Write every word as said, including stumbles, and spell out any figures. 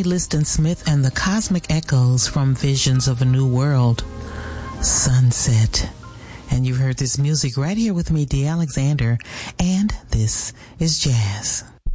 Liston Smith and the Cosmic Echoes from Visions of a New World, Sunset. And you've heard this music right here with me, Dee Alexander, and this is Jazz.